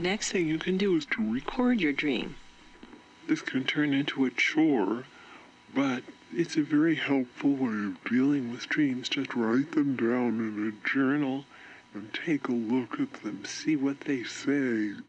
next thing you can do is to record your dream. This can turn into a chore, but it's a very helpful way of dealing with dreams. Just write them down in a journal and take a look at them, see what they say.